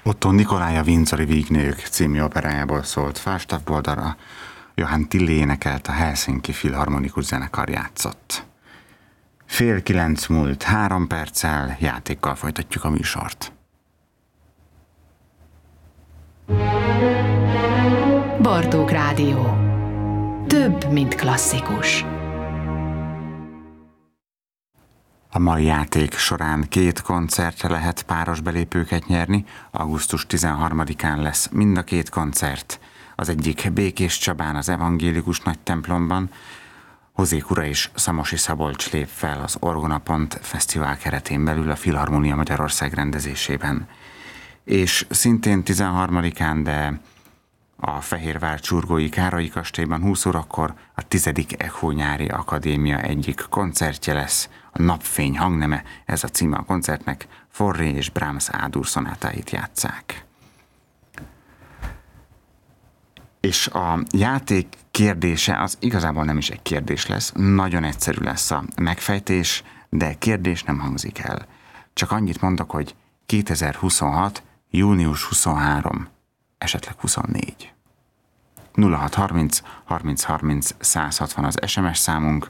Otto Nikolaj a Windsori vígnők című operájából szólt, Falstaff Boldara, Johann Tilly énekelt, a Helsinki Filharmonikus Zenekar játszott. 8:30 múlt 3 perccel, játékkal folytatjuk a műsort. Bartók Rádió. Több, mint klasszikus. A mai játék során 2 koncertre lehet páros belépőket nyerni. Augusztus 13-án lesz mind a 2 koncert. Az egyik Békés Csabán, az Evangélikus Nagytemplomban. Hozék ura és Szamosi Szabolcs lép fel az Orgonapont Fesztivál keretén belül a Filharmónia Magyarország rendezésében. És szintén 13-án, de a Fehérvár Csurgói Károlyi Kastélyban 20 órakor a 10. Echo Nyári Akadémia egyik koncertje lesz, a Napfény hangneme, ez a címe a koncertnek, Fauré és Brahms A-dur szonátáit játsszák. És a játék kérdése az igazából nem is egy kérdés lesz, nagyon egyszerű lesz a megfejtés, de kérdés nem hangzik el. Csak annyit mondok, hogy 2026. június 23, esetleg 24. 0630 30 30 160 az SMS számunk,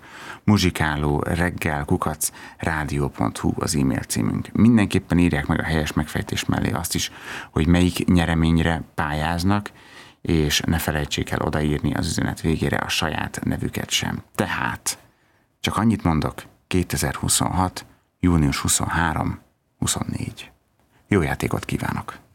muzsikáló@rádió.hu az e-mail címünk. Mindenképpen írják meg a helyes megfejtés mellé azt is, hogy melyik nyereményre pályáznak, és ne felejtsék el odaírni az üzenet végére a saját nevüket sem. Tehát csak annyit mondok, 2026. június 23, 24. Jó játékot kívánok!